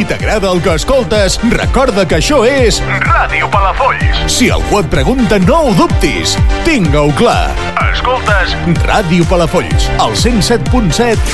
t'agrada el que escoltes, recorda que això és Ràdio Palafolls. Si algú et pregunta, no ho dubtis. Tinga-ho clar. Escoltes Ràdio Palafolls, al 107.7